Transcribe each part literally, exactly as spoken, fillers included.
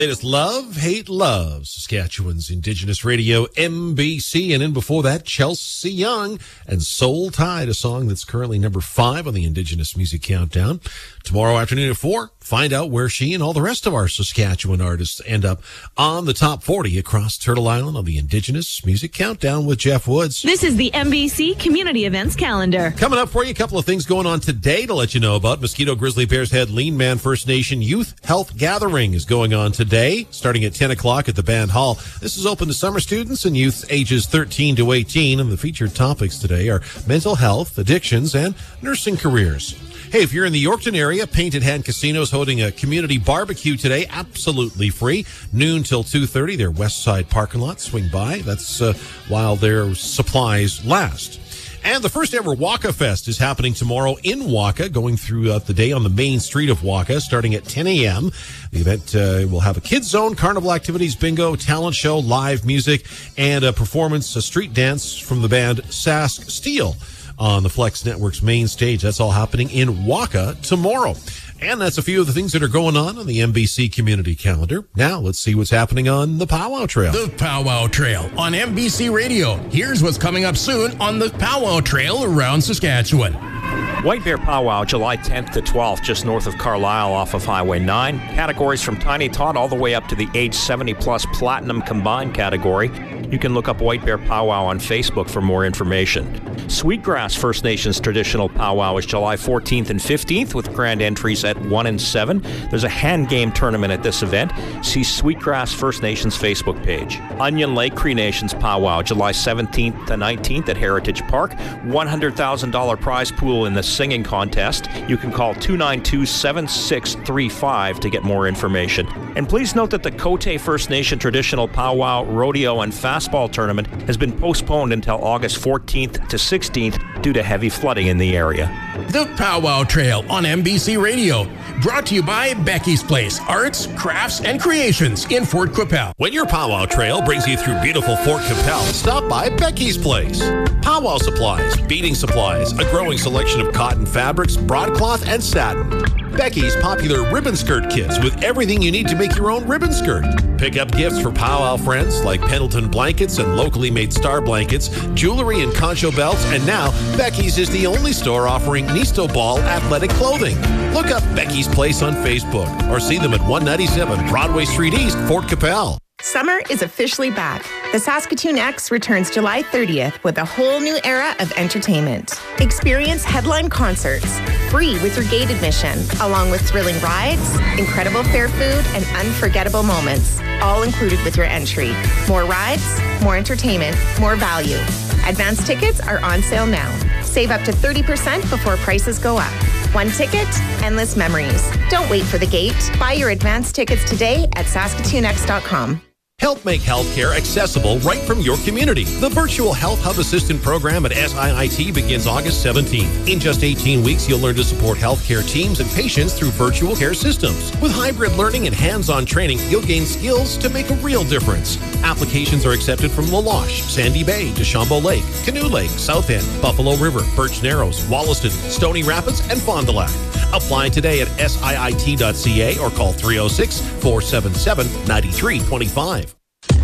It is Love, Hate, Love, Saskatchewan's Indigenous Radio, M B C. And in before that, Chelsea Young and Soul Tide, a song that's currently number five on the Indigenous Music Countdown. Tomorrow afternoon at four, find out where she and all the rest of our Saskatchewan artists end up on the top forty across Turtle Island on the Indigenous Music Countdown with Jeff Woods. This is the M B C Community Events Calendar. Coming up for you, a couple of things going on today to let you know about. Mosquito Grizzly Bears Head Lean Man First Nation Youth Health Gathering is going on today, starting at ten o'clock at the Band Hall. This is open to summer students and youth ages thirteen to eighteen, and the featured topics today are mental health, addictions, and nursing careers. Hey, if you're in the Yorkton area, Painted Hand Casino is holding a community barbecue today, absolutely free, noon till two thirty, their west side parking lot. Swing by. That's uh, while their supplies last. And the first ever Waka Fest is happening tomorrow in Waka, going throughout the day on the main street of Waka, starting at ten a.m. The event uh, will have a kids zone, carnival activities, bingo, talent show, live music, and a performance, a street dance from the band Sask Steel on the Flex Network's main stage. That's all happening in Waka tomorrow. And that's a few of the things that are going on on the M B C community calendar. Now, let's see what's happening on the Powwow Trail. The Powwow Trail on M B C Radio. Here's what's coming up soon on the Powwow Trail around Saskatchewan. White Bear Powwow, July tenth to twelfth, just north of Carlisle off of Highway nine. Categories from Tiny Tot all the way up to the age seventy plus Platinum Combined category. You can look up White Bear Powwow on Facebook for more information. Sweetgrass First Nations Traditional Powwow is July fourteenth and fifteenth with grand entries at one and seven. There's a hand game tournament at this event. See Sweetgrass First Nations Facebook page. Onion Lake Cree Nations Powwow, July seventeenth to nineteenth at Heritage Park. one hundred thousand dollars prize pool in the singing contest. You can call two nine two, seven six three five to get more information. And please note that the Cote First Nation Traditional Powwow, Rodeo, and Fastball Tournament has been postponed until August fourteenth to sixteenth due to heavy flooding in the area. The Powwow Trail on M B C Radio. Brought to you by Becky's Place, Arts, Crafts, and Creations in Fort Qu'Appelle. When your Powwow Trail brings you through beautiful Fort Qu'Appelle, stop by Becky's Place. Powwow supplies, beading supplies, a growing selection of cotton fabrics, broadcloth, and satin. Becky's popular ribbon skirt kits with everything you need to make your own ribbon skirt. Pick up gifts for Powwow friends like Pendleton blankets and locally made star blankets, jewelry and concho belts, and now Becky's is the only store offering Nisto Ball athletic clothing. Look up Becky's Place on Facebook or see them at one ninety-seven Broadway Street East, Fort Qu'Appelle. Summer is officially back. The Saskatoon X returns July thirtieth with a whole new era of entertainment. Experience headline concerts, free with your gate admission, along with thrilling rides, incredible fair food, and unforgettable moments, all included with your entry. More rides, more entertainment, more value. Advance tickets are on sale now. Save up to thirty percent before prices go up. One ticket, endless memories. Don't wait for the gate. Buy your advance tickets today at Saskatoon X dot com. Help make healthcare accessible right from your community. The Virtual Health Hub Assistant Program at S I I T begins August seventeenth. In just eighteen weeks, you'll learn to support healthcare teams and patients through virtual care systems. With hybrid learning and hands-on training, you'll gain skills to make a real difference. Applications are accepted from La Loche, Sandy Bay, Deschambault Lake, Canoe Lake, South End, Buffalo River, Birch Narrows, Wollaston, Stony Rapids, and Fond du Lac. Apply today at S I I T dot C A or call three oh six, four seven seven, nine three two five.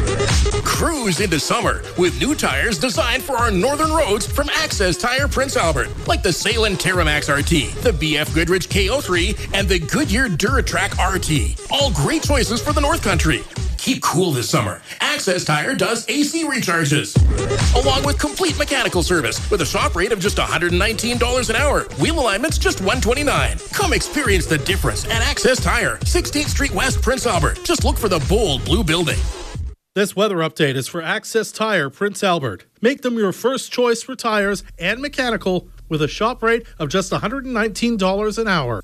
Cruise into summer with new tires designed for our northern roads from Access Tire Prince Albert, like the Salem Terramax R T, the B F Goodrich K O three, and the Goodyear Duratrack R T. All great choices for the North Country. Keep cool this summer. Access Tire does A C recharges, along with complete mechanical service with a shop rate of just one hundred nineteen dollars an hour. Wheel alignment's just one hundred twenty-nine dollars. Come experience the difference at Access Tire, sixteenth Street West, Prince Albert. Just look for the bold blue building. This weather update is for Access Tire, Prince Albert. Make them your first choice for tires and mechanical with a shop rate of just one hundred nineteen dollars an hour.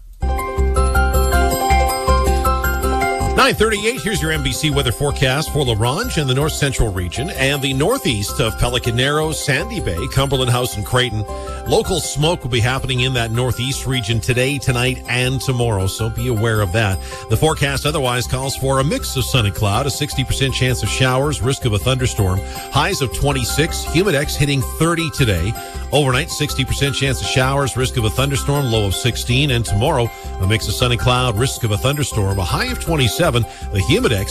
nine thirty-eight, here's your M B C weather forecast for La Ronge and the north central region and the northeast of Pelican Narrows, Sandy Bay, Cumberland House, and Creighton. Local smoke will be happening in that northeast region today, tonight, and tomorrow, so be aware of that. The forecast otherwise calls for a mix of sun and cloud, a sixty percent chance of showers, risk of a thunderstorm, highs of twenty-six, humidex hitting thirty today. Overnight, sixty percent chance of showers, risk of a thunderstorm, low of sixteen. And tomorrow, a mix of sun and cloud, risk of a thunderstorm, a high of twenty-seven. The Humidex